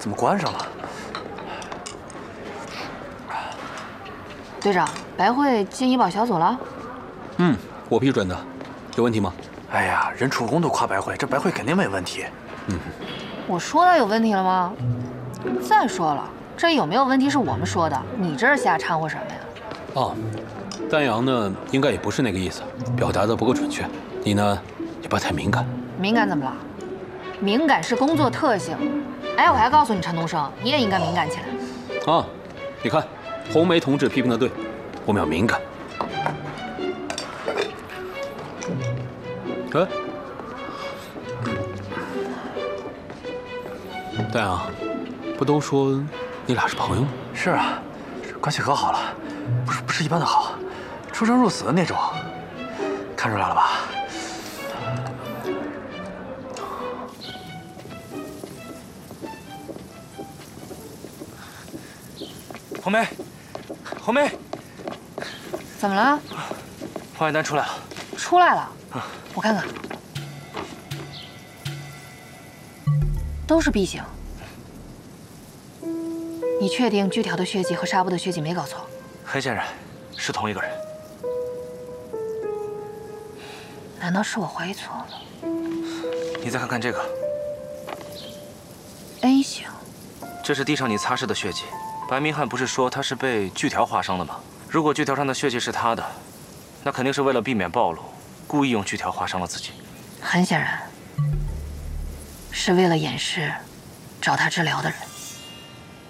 怎么关上了？ 队长，白慧进医保小组了？ 嗯，我批准的，有问题吗？ 哎呀，人楚宫都夸白慧，这白慧肯定没问题。 我说他有问题了吗？再说了，这有没有问题是我们说的，你这是瞎掺和什么呀？ 哦，丹阳呢，应该也不是那个意思，表达的不够准确。你呢，也不要太敏感。 敏感怎么了？敏感是工作特性。哎，我还告诉你，陈东升，你也应该敏感起来。 啊，你看，红梅同志批评的对，我们要敏感。哎，丹阳，不都说你俩是朋友吗？ 是啊，关系可好了，不是一般的好，出生入死的那种。看出来了吧？红梅，红梅， 怎么了？ 化验单出来了。 出来了，我看看，都是 B 型。你确定锯条的血迹和纱布的血迹没搞错？ 很显然，是同一个人。 难道是我怀疑错了你再看看这个， ？A 型， 这是地上你擦拭的血迹。白明翰不是说他是被锯条划伤的吗？如果锯条上的血迹是他的，那肯定是为了避免暴露，故意用锯条划伤了自己。 很显然，是为了掩饰找他治疗的人。